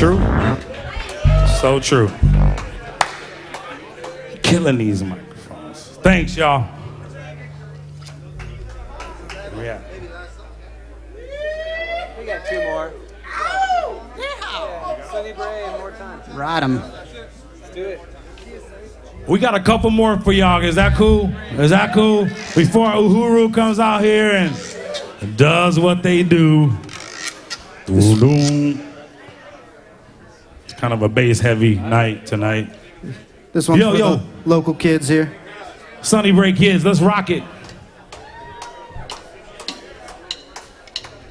true. So true. Killing these microphones. Thanks, y'all. Yeah. We got two more. Yeah. Sunny Bray and more time. Ride 'em. Let's do it. We got a couple more for y'all. Is that cool? Is that cool? Before Uhuru comes out here and does what they do. It's kind of a bass-heavy night tonight. This one's Yo, for yo. the local kids here. Sunny Bray kids, let's rock it.